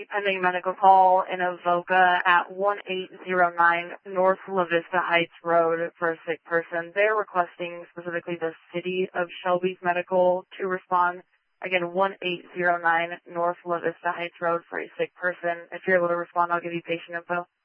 pending medical call in Avoca at 1809 North La Vista Heights Road for a sick person. They're requesting specifically the City of Shelby's medical to respond. Again, 1809 North La Vista Heights Road for a sick person. If you're able to respond, I'll give you patient info.